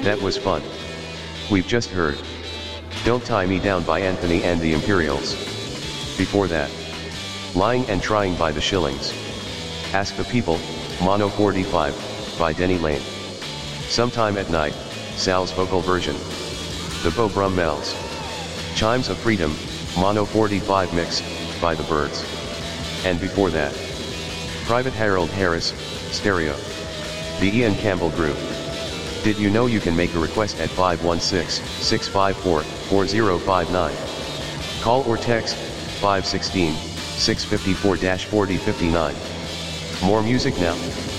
That was fun. We've just heard Don't Tie Me Down by Anthony and the Imperials. Before that, Lying and Trying by the Shillings. Ask the People, Mono 45, by Denny Lane. Sometime at Night, Sal's vocal version. The Bo Brummels. Chimes of Freedom, Mono 45 mix, by The Birds. And before that, Private Harold Harris, Stereo. The Ian Campbell Group. Did you know you can make a request at 516-654-4059? Call or text 516-654-4059. More music now.